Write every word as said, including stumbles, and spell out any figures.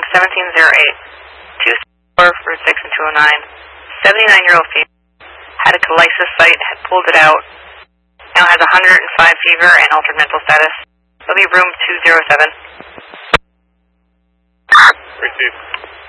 seventeen oh eight, two four for six and two oh nine. seventy-nine-year-old female had a colitis site, had pulled it out, now has one hundred five fever and altered mental status. They'll be room two oh seven. Received.